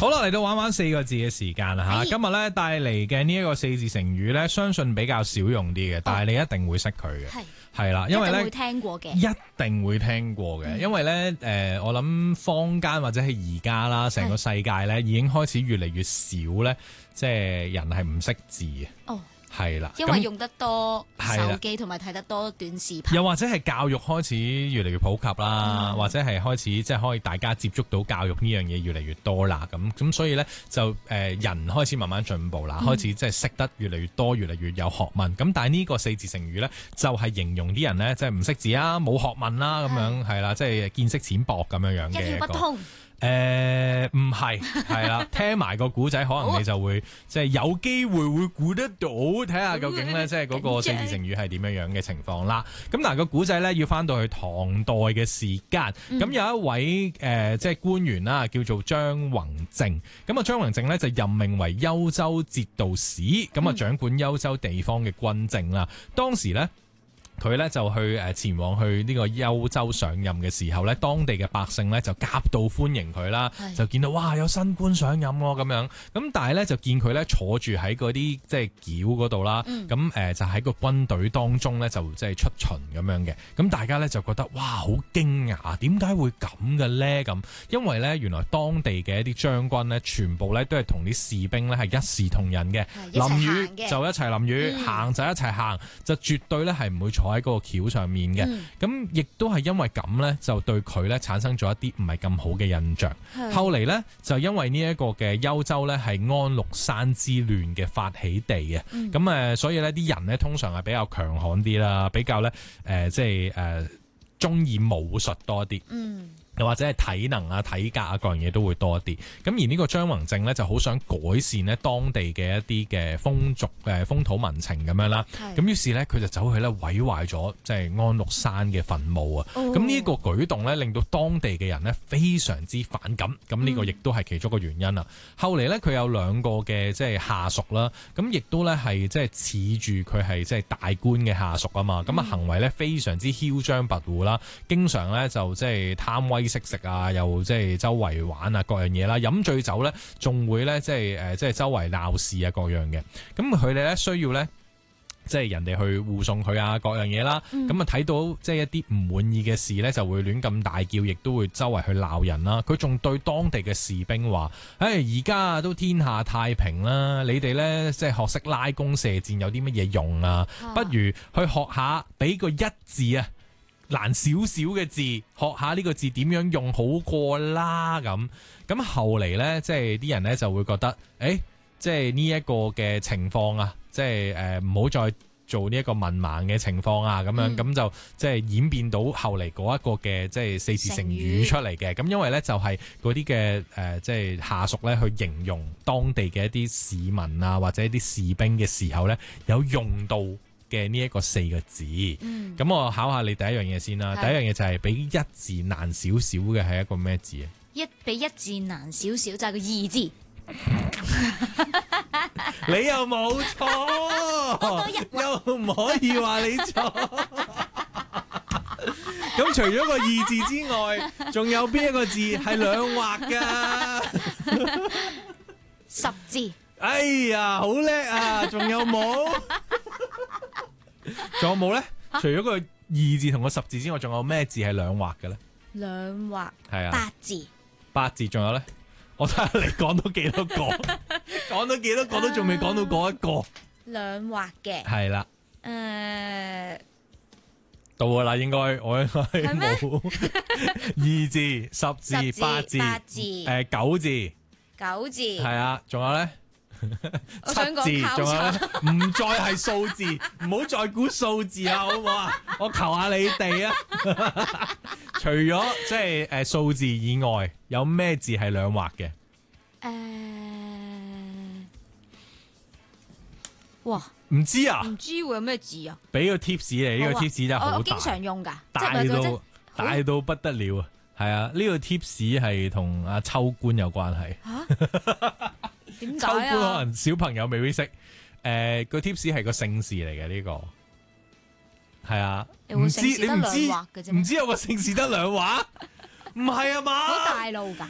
好啦，嚟到玩玩4個字嘅時間啦吓，今日咧帶嚟嘅呢一個4字成語咧，相信比較少用啲嘅，但係你一定會識佢嘅，係啦，因為咧一定會聽過嘅， 一定會聽過嘅，因為咧我諗坊間或者係而家啦，成個世界咧已經開始越嚟越少咧，即係人係唔識字嘅。哦。係啦， 因為用得多手機同埋睇得多短視頻， 又或者係教育開始越嚟越普及啦，或者係開始即係可以大家接觸到教育呢樣嘢越嚟越多啦，咁所以咧就人開始慢慢進步啦，開始即係識得越嚟越多，越嚟越有學問。咁但係呢個4字成語咧，就係形容啲人咧即係唔識字啊，冇學問啦咁樣係啦，即係見識淺薄咁樣嘅。 一竅不通。 唔係，係啦，聽埋個古仔，可能你就會即係有機會會估得到，睇下究竟咧，即係嗰個4字成語係點樣樣嘅情況啦。咁嗱，個古仔咧要翻到去唐代嘅時間，咁有一位即係官員啦，叫做張宏正。咁啊，張宏正咧就任命為幽州節度使，咁啊掌管幽州地方嘅軍政啦。當時咧，佢咧就去前往去呢個幽州上任嘅時候咧，當地嘅百姓咧就夾道歡迎佢啦，就見到哇有新官上任喎咁樣，咁但係咧就見佢咧坐住喺嗰啲即係轎嗰度啦，咁就喺個軍隊當中咧就即係出巡咁樣嘅，咁大家咧就覺得哇好驚訝，點解會咁嘅咧咁？因為咧原來當地嘅一啲將軍咧全部咧都係同啲士兵咧係一視同仁嘅，淋雨就一齊淋雨，行就一齊行，就絕對咧係唔會坐喺嗰個橋上面嘅，咁亦都係因為咁呢，就對佢呢產生咗一啲唔係咁好嘅印象。後嚟呢，就因為呢一個嘅幽州呢係安祿山之亂嘅發起地啊，咁所以呢啲人呢通常係比較強悍啲啦，比較呢即係中意武術多啲。又或者係體能啊、體格啊各樣嘢都會多一啲。咁而呢個張宏正呢，就好想改善呢當地嘅一啲嘅風俗風土民情咁樣啦。咁於是呢，佢就走去呢毀壞咗即係安祿山嘅墳墓啊。咁呢個舉動呢，令到當地嘅人呢非常之反感。咁呢個亦都係其中一個原因啦。後嚟呢，佢有2個嘅即係下屬啦。咁亦都呢係即係恃住佢係即係大官嘅下屬啊嘛。咁行為呢非常之囂張跋扈啦，經常呢就即係貪威識食啊，又即係周圍玩啊，各樣嘢啦，飲醉酒咧，仲會咧即係周圍鬧事啊，各樣嘅。咁佢哋咧需要咧，即係人哋去護送佢啊，各樣嘢啦。咁啊睇到即係一啲唔滿意嘅事咧，就會亂咁大叫，亦都會周圍去鬧人啦。佢仲對當地嘅士兵話：而家都天下太平啦，你哋咧即係學識拉弓射箭有啲乜嘢用啊？不如去學下俾個一字啊！難少少嘅字，學下呢個字點樣用好過啦咁後嚟呢，即係啲人呢就會覺得，即係呢一個嘅情況啊，即係唔好再做呢一個文盲嘅情況啊，咁樣咁就即係演變到後嚟嗰一個嘅即係4字成語出嚟嘅。咁因為呢，就係嗰啲嘅即係下屬呢去形容當地嘅一啲市民啊或者一啲士兵嘅時候呢，有用到嘅呢一個4個字，咁我考下你第一樣嘢先啦。第一樣嘢就係比一字難少少嘅係一個咩字啊？ 比一字難少少就係個二字。 你又冇錯，又唔可以話你錯。咁除咗個二字之外，仲有邊一個字係2畫噶 ？10字。 哎呀，好叻啊！仲有冇？仲有冇咧？除咗個2字同個10字之外，仲有咩字係2畫嘅咧 ？2畫係啊 ，8字。 8字仲有咧？我睇下你講到幾多個，講到幾多個都仲未講到嗰一個。 2畫嘅係啦。到噶啦，應該我應該冇2字、10字、8字、9字。 9字係啊，仲有咧？ 我想講 7字，仲有咧？唔再係數字，唔好再估數字啦，好唔好啊？我求下你哋啊！除咗即係數字以外，有咩字係2畫嘅？ 哇！ 唔知啊？ 唔知會有咩字啊？ 俾個 tips 你，呢個 tips 真係好大， 我經常用噶， 大到不得了啊！係啊，呢個 tips 係同阿秋官有關係。 點解秋官可能小朋友未必識。個 tips 係個姓氏嚟嘅呢個。係啊，唔知有個姓氏得2畫？唔係啊嘛？ 好大路㗎。